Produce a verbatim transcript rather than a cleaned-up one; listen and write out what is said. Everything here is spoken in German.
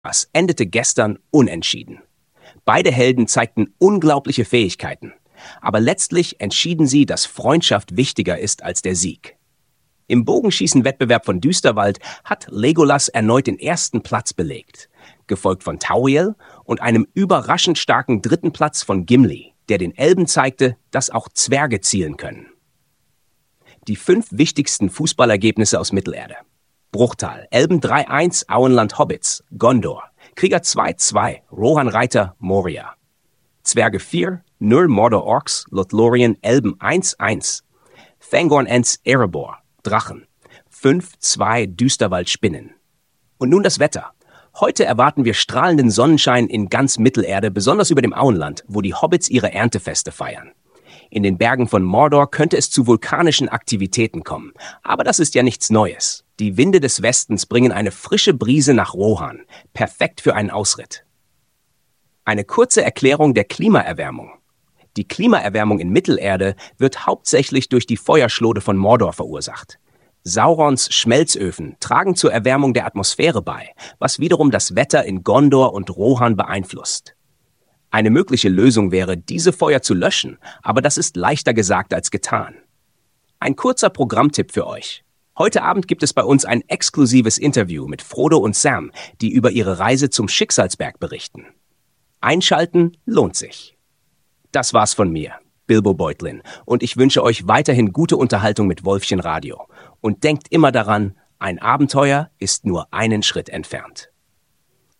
Das endete gestern unentschieden. Beide Helden zeigten unglaubliche Fähigkeiten, aber letztlich entschieden sie, dass Freundschaft wichtiger ist als der Sieg. Im Bogenschießen-Wettbewerb von Düsterwald hat Legolas erneut den ersten Platz belegt, gefolgt von Tauriel und einem überraschend starken dritten Platz von Gimli, der den Elben zeigte, dass auch Zwerge zielen können. Die fünf wichtigsten Fußballergebnisse aus Mittelerde: Bruchtal, Elben drei eins, Auenland Hobbits, Gondor, Krieger zwei zwei, Rohan Reiter, Moria. Zwerge vier, null, Mordor Orks, Lothlorien, Elben eins eins. Fangorn Ents, Erebor, Drachen. fünf zwei, Düsterwald Spinnen. Und nun das Wetter. Heute erwarten wir strahlenden Sonnenschein in ganz Mittelerde, besonders über dem Auenland, wo die Hobbits ihre Erntefeste feiern. In den Bergen von Mordor könnte es zu vulkanischen Aktivitäten kommen. Aber das ist ja nichts Neues. Die Winde des Westens bringen eine frische Brise nach Rohan. Perfekt für einen Ausritt. Eine kurze Erklärung der Klimaerwärmung. Die Klimaerwärmung in Mittelerde wird hauptsächlich durch die Feuerschlode von Mordor verursacht. Saurons Schmelzöfen tragen zur Erwärmung der Atmosphäre bei, was wiederum das Wetter in Gondor und Rohan beeinflusst. Eine mögliche Lösung wäre, diese Feuer zu löschen, aber das ist leichter gesagt als getan. Ein kurzer Programmtipp für euch. Heute Abend gibt es bei uns ein exklusives Interview mit Frodo und Sam, die über ihre Reise zum Schicksalsberg berichten. Einschalten lohnt sich. Das war's von mir, Bilbo Beutlin, und ich wünsche euch weiterhin gute Unterhaltung mit Wolfchen Radio. Und denkt immer daran, ein Abenteuer ist nur einen Schritt entfernt.